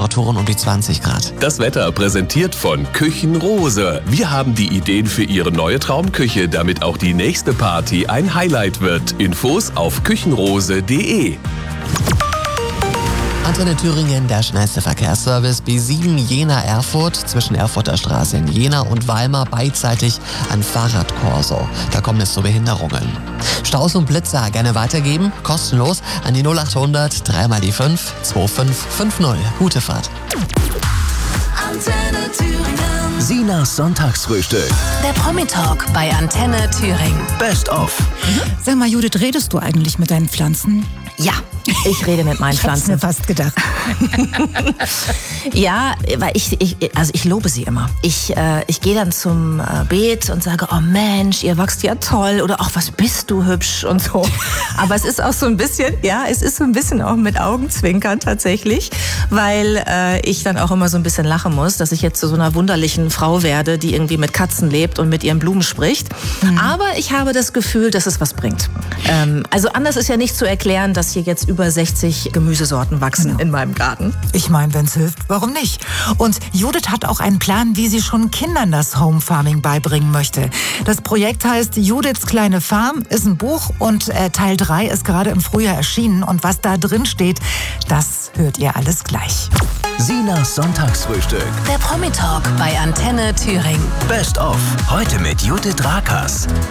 Temperaturen um die 20 Grad. Das Wetter präsentiert von Küchenrose. Wir haben die Ideen für Ihre neue Traumküche, damit auch die nächste Party ein Highlight wird. Infos auf küchenrose.de. Antenne Thüringen, der schnellste Verkehrsservice. B7 Jena-Erfurt zwischen Erfurter Straße in Jena und Weimar beidseitig ein Fahrradkorso. Da kommt es zu Behinderungen. Staus und Blitzer gerne weitergeben, kostenlos an die 0800 3 mal die 5 2550. Gute Fahrt. Antenne Thüringen. Sinas Sonntagsfrühstück. Der Promi-Talk bei Antenne Thüringen. Best of. Sag mal, Judith, redest du eigentlich mit deinen Pflanzen? Ja, ich rede mit meinen Ich hab's Pflanzen. mir fast gedacht. Ja, weil ich lobe sie immer. Ich gehe dann zum Beet und sage, oh Mensch, ihr wachst ja toll oder auch, was bist du hübsch und so. Aber es ist auch so ein bisschen, auch mit Augenzwinkern tatsächlich, weil ich dann auch immer so ein bisschen lachen muss, dass ich jetzt zu so einer wunderlichen Frau werde, die irgendwie mit Katzen lebt und mit ihren Blumen spricht. Aber ich habe das Gefühl, dass es was bringt. Also anders ist ja nicht zu erklären, dass hier jetzt über 60 Gemüsesorten wachsen in meinem Garten. Ich meine, wenn es hilft, warum nicht? Und Judith hat auch einen Plan, wie sie schon Kindern das Home Farming beibringen möchte. Das Projekt heißt Judiths kleine Farm, ist ein Buch und Teil 3 ist gerade im Frühjahr erschienen. Und was da drin steht, das hört ihr alles gleich. Sinas Sonntagsfrühstück. Der Promi-Talk bei Antenne Thüringen. Best of. Heute mit Judith Rakers.